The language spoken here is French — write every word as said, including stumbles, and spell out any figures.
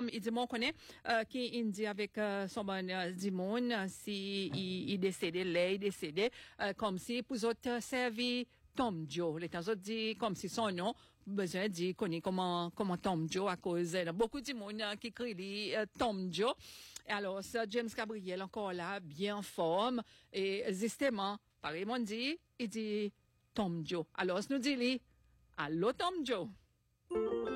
comme il dit mon connaît euh, qui il dit avec euh, son bon euh, Dimon si il, il décédé là il décédé euh, comme si pour autres servi Tom Joe les temps autres dit comme si son nom besoin dit connaît comment comment Tom Joe à cause de beaucoup de monde euh, qui crie euh, Tom Joe. Alors ça James Gabriel encore là bien en forme et justement pareil mon dit il dit Tom Joe. Alors nous dit lui allô Tom Joe.